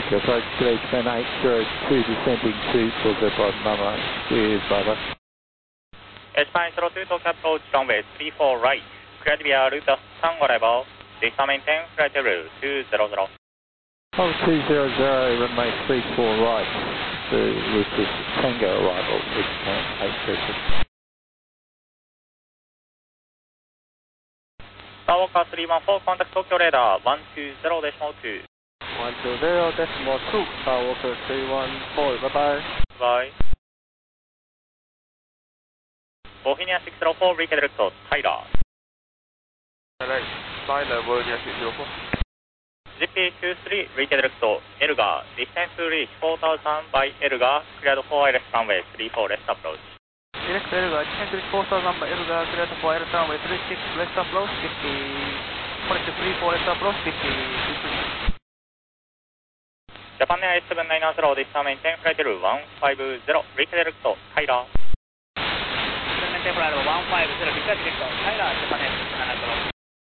Your approach to Eastman 802 descending to Tilted by Mama. Cheers, brother. S902 to approach runway 34 right. Cleared via route 3 arrival. This maintain flight level 200. Oh, 200, runway 34 right. The route is Tango arrival, Eastman 802. Skywalker 314, contact Tokyo radar 120.2. 120.2, Skywalker 314, bye-bye. Bye. Bohemia 604, redirect to Tyler. Tyler, Bohemia 604. GP23, redirect to Elgar. Distance to reach 4000 by Elgar, cleared for LS runway 34, left approach. Direct Elgar, distance to reach 4000 by Elgar, cleared for LS runway 36, left approach, 50, connect to 34, left approach, 50. Japan Air 790, this maintain flight level 150, redirect to Tyler. 790 flight level 150, redirect to Tyler, Japan Air 790.